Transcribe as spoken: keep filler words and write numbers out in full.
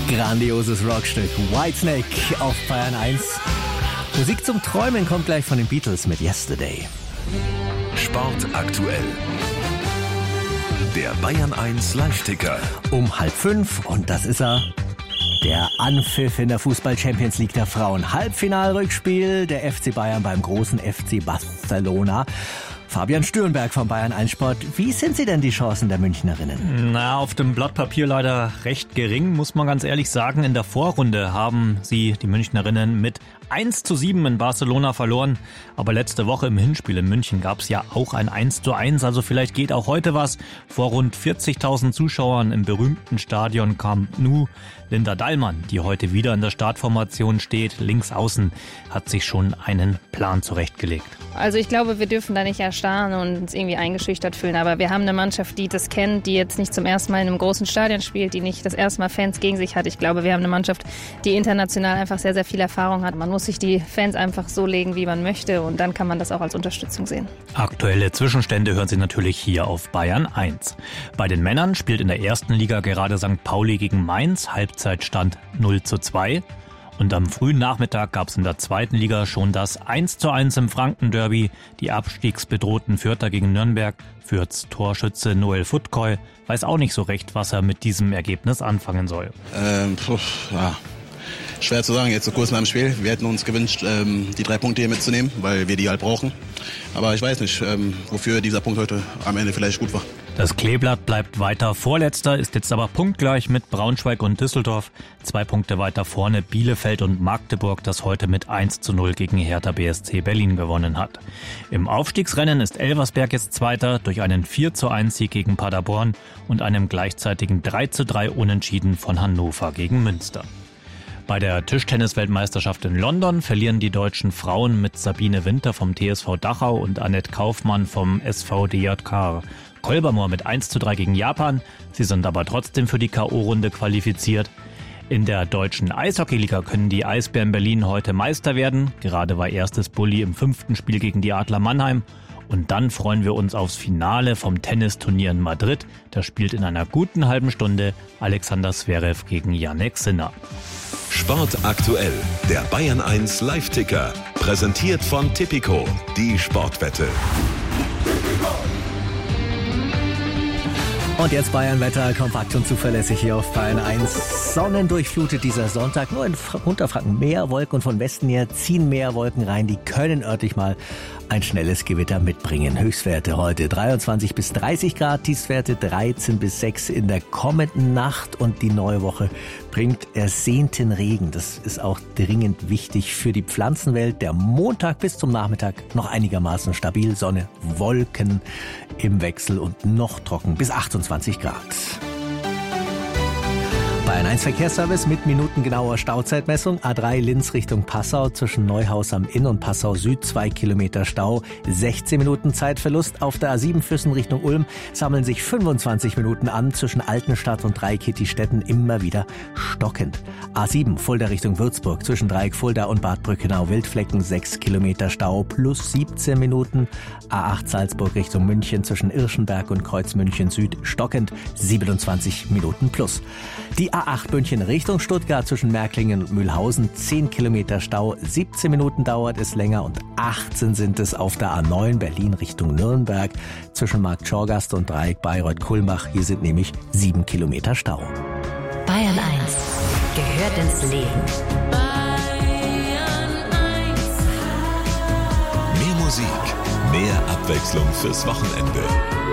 Grandioses Rockstück. Whitesnake auf Bayern eins. Musik zum Träumen kommt gleich von den Beatles mit Yesterday. Sport aktuell. Der Bayern eins Live-Ticker. Um halb fünf, und das ist er. Der Anpfiff in der Fußball-Champions League der Frauen. Halbfinalrückspiel der F C Bayern beim großen F C Barcelona. Fabian Stürenberg vom Bayern eins Sport. Wie sind Sie denn die Chancen der Münchnerinnen? Na, auf dem Blatt Papier leider recht gering, muss man ganz ehrlich sagen. In der Vorrunde haben sie, die Münchnerinnen, mit eins zu sieben in Barcelona verloren. Aber letzte Woche im Hinspiel in München gab es ja auch ein eins zu eins. Also vielleicht geht auch heute was. Vor rund vierzigtausend Zuschauern im berühmten Stadion Camp Nou. Linda Dallmann, die heute wieder in der Startformation steht, links außen, hat sich schon einen Plan zurechtgelegt. Also ich glaube, wir dürfen da nicht erstarren und uns irgendwie eingeschüchtert fühlen. Aber wir haben eine Mannschaft, die das kennt, die jetzt nicht zum ersten Mal in einem großen Stadion spielt, die nicht das erste Mal Fans gegen sich hat. Ich glaube, wir haben eine Mannschaft, die international einfach sehr, sehr viel Erfahrung hat. Man muss sich die Fans einfach so legen, wie man möchte, und dann kann man das auch als Unterstützung sehen. Aktuelle Zwischenstände hören Sie natürlich hier auf Bayern eins. Bei den Männern spielt in der ersten Liga gerade Sankt Pauli gegen Mainz, Halbzeitstand null zu zwei. Und am frühen Nachmittag gab es in der zweiten Liga schon das eins zu eins im Franken-Derby. Die abstiegsbedrohten Fürther gegen Nürnberg. Fürths Torschütze Noel Futkoy weiß auch nicht so recht, was er mit diesem Ergebnis anfangen soll. Ähm, puh, ja. Schwer zu sagen, jetzt so kurz nach dem Spiel. Wir hätten uns gewünscht, ähm, die drei Punkte hier mitzunehmen, weil wir die halt brauchen. Aber ich weiß nicht, ähm, wofür dieser Punkt heute am Ende vielleicht gut war. Das Kleeblatt bleibt weiter Vorletzter, ist jetzt aber punktgleich mit Braunschweig und Düsseldorf. Zwei Punkte weiter vorne Bielefeld und Magdeburg, das heute mit eins zu null gegen Hertha B S C Berlin gewonnen hat. Im Aufstiegsrennen ist Elversberg jetzt Zweiter durch einen vier zu eins Sieg gegen Paderborn und einem gleichzeitigen drei zu drei Unentschieden von Hannover gegen Münster. Bei der Tischtennis-Weltmeisterschaft in London verlieren die deutschen Frauen mit Sabine Winter vom T S V Dachau und Annette Kaufmann vom S V D J K Kolbermoor mit eins zu drei gegen Japan. Sie sind aber trotzdem für die K O-Runde qualifiziert. In der deutschen Eishockeyliga können die Eisbären Berlin heute Meister werden. Gerade war erstes Bulli im fünften Spiel gegen die Adler Mannheim. Und dann freuen wir uns aufs Finale vom Tennisturnier in Madrid. Da spielt in einer guten halben Stunde Alexander Zverev gegen Jannik Sinner. Sport aktuell, der Bayern eins Live-Ticker. Präsentiert von Tipico, die Sportwette. Und jetzt Bayern-Wetter, kompakt und zuverlässig hier auf Bayern eins. Sonnendurchflutet dieser Sonntag, nur in Unterfranken mehr Wolken, und von Westen her ziehen mehr Wolken rein. Die können örtlich mal ein schnelles Gewitter mitbringen. Höchstwerte heute dreiundzwanzig bis dreißig Grad, Tiefstwerte dreizehn bis sechs in der kommenden Nacht, und die neue Woche bringt ersehnten Regen. Das ist auch dringend wichtig für die Pflanzenwelt. Der Montag bis zum Nachmittag noch einigermaßen stabil. Sonne, Wolken im Wechsel und noch trocken bis achtundzwanzig Grad. Bayern eins Verkehrsservice mit minutengenauer Stauzeitmessung. A drei Linz Richtung Passau zwischen Neuhaus am Inn und Passau Süd zwei Kilometer Stau. sechzehn Minuten Zeitverlust. Auf der A sieben Füssen Richtung Ulm sammeln sich fünfundzwanzig Minuten an. Zwischen Altenstadt und Dreieck-Kittistetten immer wieder stockend. A sieben Fulda Richtung Würzburg zwischen Dreieck Fulda und Bad Brückenau-Wildflecken sechs Kilometer Stau plus siebzehn Minuten. A acht Salzburg Richtung München zwischen Irschenberg und Kreuz München Süd stockend siebenundzwanzig Minuten plus. Die A acht München Richtung Stuttgart zwischen Märklingen und Mühlhausen zehn Kilometer Stau, siebzehn Minuten dauert es länger, und achtzehn sind es auf der A neun Berlin Richtung Nürnberg zwischen Markt Schorgast und Dreieck Bayreuth-Kulmbach. Hier sind nämlich sieben Kilometer Stau. Bayern eins gehört ins Leben. Bayern eins. Mehr Musik, mehr Abwechslung fürs Wochenende.